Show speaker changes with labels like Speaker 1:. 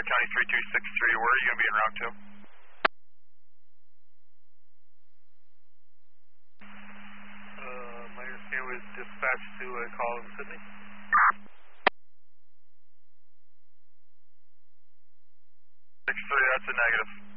Speaker 1: County 3263, where are you going to be en route to?
Speaker 2: My understanding was dispatched to a call in Sydney.
Speaker 1: 63, that's a negative.